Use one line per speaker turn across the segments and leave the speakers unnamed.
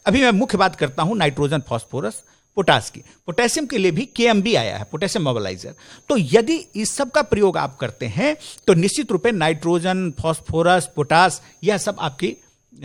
अभी मैं मुख्य बात करता हूं नाइट्रोजन, फास्फोरस, पोटास की। पोटेशियम के लिए भी केएमबी आया है, पोटेशियम मोबिलाइजर। तो यदि इस सब का प्रयोग आप करते हैं तो निश्चित रूप से नाइट्रोजन, फास्फोरस, पोटास, यह सब आपकी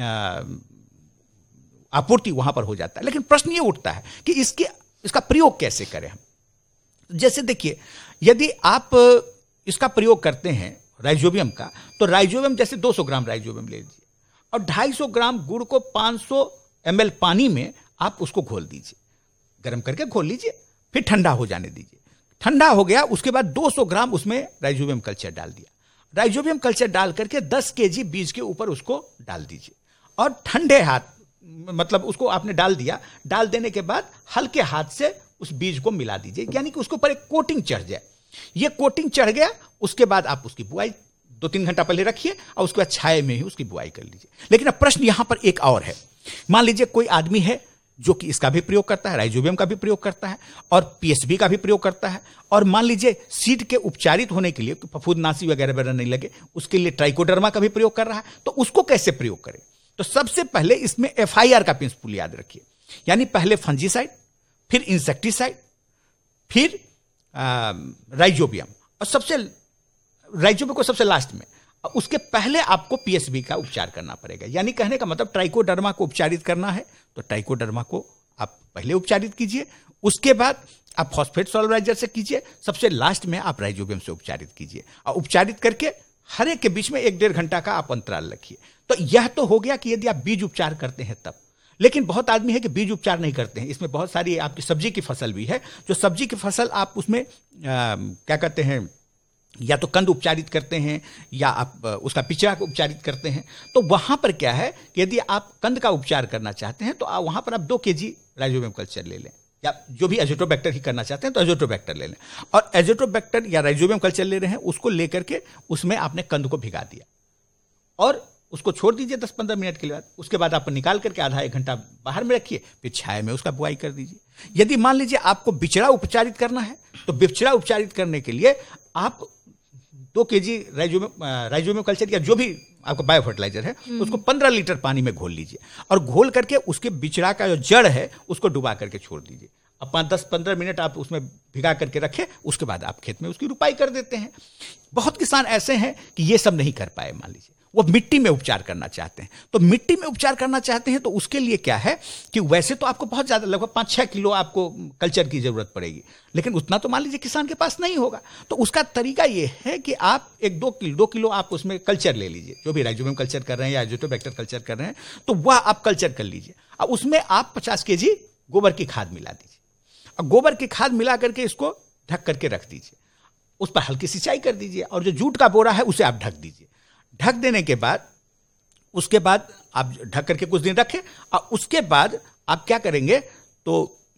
आपूर्ति वहां पर हो जाता है। लेकिन प्रश्न ये उठता है कि इसका प्रयोग कैसे करें हम। जैसे देखिए, यदि आप इसका प्रयोग करते हैं राइजोबियम का, तो राइजोबियम जैसे 200 ग्राम राइजोबियम ले लीजिए और 250 ग्राम गुड़ को 500 ml पानी में आप उसको घोल दीजिए, गर्म करके घोल लीजिए, फिर ठंडा हो जाने दीजिए। ठंडा हो गया, उसके बाद 200 ग्राम उसमें राइजोबियम कल्चर डाल दिया। राइजोबियम कल्चर डाल करके 10 kg बीज के ऊपर उसको डाल दीजिए और ठंडे हाथ, मतलब उसको आपने डाल दिया, डाल देने के बाद हल्के हाथ से उस बीज को मिला दीजिए, यानी कि उसके ऊपर एक कोटिंग चढ़ जाए। ये कोटिंग चढ़ गया, उसके बाद आप उसकी बुआई 2-3 घंटा पहले रखिए और उसके बाद छाये में ही उसकी बुआई कर लीजिए। लेकिन अब प्रश्न यहां पर एक और है। मान लीजिए कोई आदमी है जो कि इसका भी प्रयोग करता है, राइजोबियम का भी प्रयोग करता है और पीएसबी का भी प्रयोग करता है, और मान लीजिए सीड के उपचारित होने के लिए, फफूंदनाशी वगैरह नहीं लगे, उसके लिए ट्राइकोडर्मा का भी प्रयोग कर रहा है। तो उसको कैसे प्रयोग करें? तो सबसे पहले इसमें FIR का प्रिंसिपल याद रखिए, यानी पहले फंजीसाइड, फिर इंसेक्टिसाइड, फिर राइजोबियम, और राइजोबियम को सबसे लास्ट में। उसके पहले आपको पीएसबी का उपचार करना पड़ेगा। यानी कहने का मतलब ट्राइकोडर्मा को उपचारित करना है तो ट्राइकोडर्मा को आप पहले उपचारित कीजिए, उसके बाद आप फॉस्फेट सॉल्वराइजर से कीजिए, सबसे लास्ट में आप राइजोबियम से उपचारित कीजिए। और उपचारित करके हर एक के बीच में 1-1.5 घंटा का आप अंतराल रखिए। तो यह तो हो गया कि यदि आप बीज उपचार करते हैं तब। लेकिन बहुत आदमी है कि बीज उपचार नहीं करते हैं। इसमें बहुत सारी आपकी सब्जी की फसल भी है, जो सब्जी की फसल आप उसमें क्या कहते हैं, या तो कंद उपचारित करते हैं या आप उसका पिचड़ा को उपचारित करते हैं। तो वहां पर क्या है कि यदि आप कंद का उपचार करना चाहते हैं तो वहां पर आप 2 kg राइजोबियम कल्चर ले लें, या जो भी एजोटोबैक्टर ही करना चाहते हैं तो एजोटोबैक्टर ले लें। और एजोटोबैक्टर या राइजोबियम कल्चर ले रहे हैं, उसको लेकर के उसमें आपने कंद को भिगा दिया और उसको छोड़ दीजिए 10-15 मिनट के लिए। उसके बाद आप निकाल करके आधा 1 घंटा बाहर में रखिए, फिर छाया में उसका बुआई कर दीजिए। यदि मान लीजिए आपको बिचड़ा उपचारित करना है तो बिचड़ा उपचारित करने के लिए आप 2 kg राइजोबियम कल्चर या जो भी आपका बायो फर्टिलाइजर है उसको 15 लीटर पानी में घोल लीजिए और घोल करके उसके बिचड़ा का जो जड़ है उसको डुबा करके छोड़ दीजिए। अब 10-15 मिनट आप उसमें भिगा करके रखें, उसके बाद आप खेत में उसकी रुपाई कर देते हैं। बहुत किसान ऐसे हैं कि ये सब नहीं कर पाए, मान लीजिए वो मिट्टी में उपचार करना चाहते हैं। तो मिट्टी में उपचार करना चाहते हैं तो उसके लिए क्या है कि वैसे तो आपको बहुत ज्यादा, लगभग 5-6 किलो आपको कल्चर की जरूरत पड़ेगी, लेकिन उतना तो मान लीजिए किसान के पास नहीं होगा। तो उसका तरीका ये है कि आप 2 किलो आप उसमें कल्चर ले लीजिए, जो भी राइजोबियम कल्चर कर रहे हैं या एजोटोबैक्टर कल्चर कर रहे हैं तो वह आप कल्चर कर लीजिए। अब उसमें आप 50 kg गोबर की खाद मिला दीजिए और गोबर की खाद मिला करके इसको ढक करके रख दीजिए। उस पर हल्की सिंचाई कर दीजिए और जो जूट का बोरा है उसे आप ढक दीजिए। ढक देने के बाद उसके बाद आप ढक करके कुछ दिन रखें और उसके बाद आप क्या करेंगे तो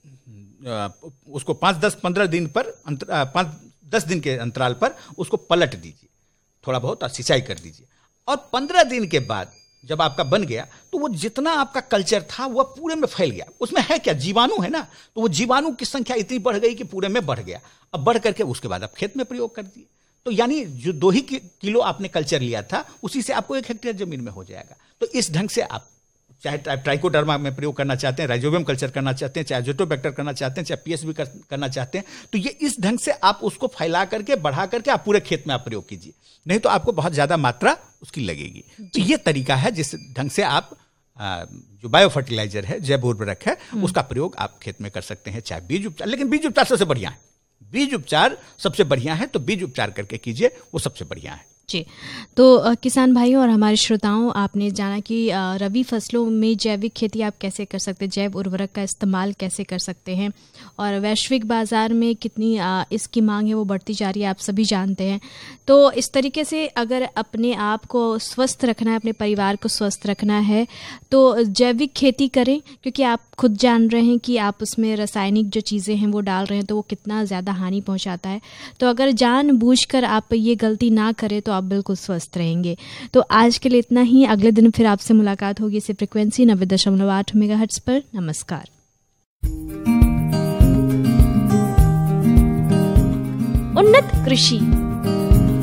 उसको 5-10-15 दिन पर 5-10 दिन के अंतराल पर उसको पलट दीजिए, थोड़ा बहुत सिंचाई कर दीजिए। और 15 दिन के बाद जब आपका बन गया तो वो जितना आपका कल्चर था वह पूरे में फैल गया। उसमें है क्या, जीवाणु है ना, तो वो जीवाणु की संख्या इतनी बढ़ गई कि पूरे में बढ़ गया। अब बढ़ करके उसके बाद आप खेत में प्रयोग कर दिए। तो यानी जो 2 ही किलो आपने कल्चर लिया था उसी से आपको 1 हेक्टेयर जमीन में हो जाएगा। तो इस ढंग से आप चाहे ट्राइकोडर्मा में प्रयोग करना चाहते हैं, राइजोबियम कल्चर करना चाहते हैं, चाहे एजोटोबैक्टर करना चाहते हैं, चाहे पीएसबी करना चाहते हैं, तो ये इस ढंग से आप उसको फैला करके बढ़ा करके आप पूरे खेत में आप प्रयोग कीजिए, नहीं तो आपको बहुत ज्यादा मात्रा उसकी लगेगी। तो ये तरीका है जिस ढंग से आप जो बायो फर्टिलाइजर है, जैव उर्वरक है, उसका प्रयोग आप खेत में कर सकते हैं, चाहे बीज उपचार। लेकिन बीज उपचार सबसे बढ़िया है, बीज उपचार सबसे बढ़िया है, तो बीज उपचार करके कीजिए, वो सबसे बढ़िया है
जी। तो किसान भाइयों और हमारे श्रोताओं, आपने जाना कि रबी फसलों में जैविक खेती आप कैसे कर सकते हैं, जैव उर्वरक का इस्तेमाल कैसे कर सकते हैं, और वैश्विक बाजार में कितनी इसकी मांग है वो बढ़ती जा रही है, आप सभी जानते हैं। तो इस तरीके से अगर अपने आप को स्वस्थ रखना है, अपने परिवार को स्वस्थ रखना है, तो जैविक खेती करें, क्योंकि आप खुद जान रहे हैं कि आप उसमें रासायनिक जो चीज़ें हैं वो डाल रहे हैं तो वो कितना ज़्यादा हानि पहुंचाता है। तो अगर जानबूझकर आप ये गलती ना करें तो आप बिल्कुल स्वस्थ रहेंगे। तो आज के लिए इतना ही, अगले दिन फिर आपसे मुलाकात होगी इसी फ्रिक्वेंसी 90.8 मेगाहर्ट्ज पर। नमस्कार।
उन्नत कृषि